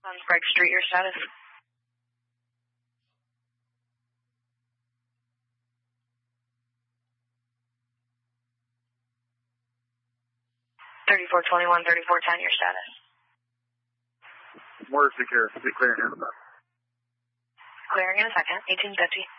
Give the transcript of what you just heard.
On Sprague Street, your status? 3421, 3410, your status? More secure. Be clearing in. Clearing in a second. 1850.